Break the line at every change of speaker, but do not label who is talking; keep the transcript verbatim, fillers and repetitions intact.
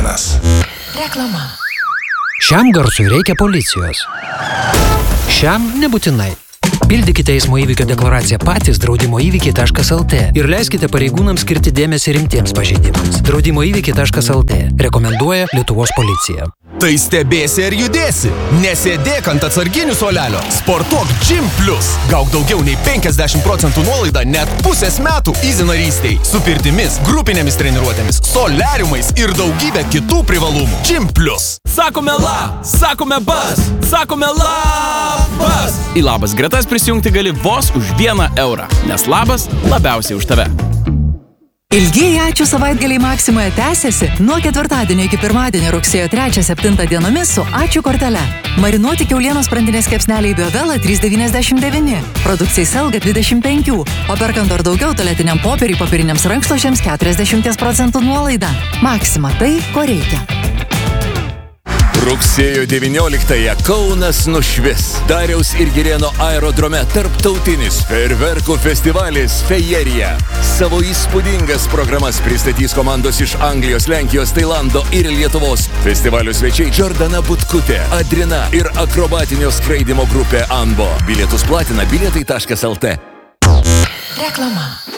vienas.
Reklama. Šiam garsui reikia policijos. Šiam nebūtinai. Pildykite eismo įvykio deklaraciją patys draudimo įvykiai taškas el te ir leiskite pareigūnams skirti dėmesį rimtiems pažeidimams. draudimo įvykiai taškas el te rekomenduoja Lietuvos policija.
Tai stebėsi ir judėsi. Nesėdėk ant atsarginių suolelio. Sportuok Gym Plus. Gauk daugiau nei penkiasdešimt procentų nuolaidą net pusės metų Easy narystei. Su pirtimis, grupinėmis treniruotėmis, soliariumais ir daugybė kitų privalumų. Gym Plus.
Sakome la, sakome bas, sakome labas. Į labas gretas prisijungti gali vos už vieną eurą, nes labas labiausiai už tave.
Ilgieji ačiū savaitgaliai Maksimoje tęsiasi nuo ketvirtadienio iki pirmadienio rugsėjo trečią septintą dienomis su ačiū kortele. Marinuoti kiaulienos sprandinės kepsneliai Biovela trys devyniasdešimt devyni, produkcijai Selga dvidešimt penki, o perkant ar daugiau tualetiniam popieriui popieriniams rankšluosčiams keturiasdešimt procentų nuolaida. Maksima tai, ko reikia.
Rugsėjo devynioliktąją Kaunas nušvis. Dariaus ir Girėno aerodrome tarptautinis fejerverkų festivalis Fejerija. Savo įspūdingas programas pristatys komandos iš Anglijos, Lenkijos, Tailando ir Lietuvos. Festivalio svečiai Jordana Butkutė, Adrina ir akrobatinio skraidymo grupė Anbo. Bilietus platina bilietai taškas el te.
Reklama.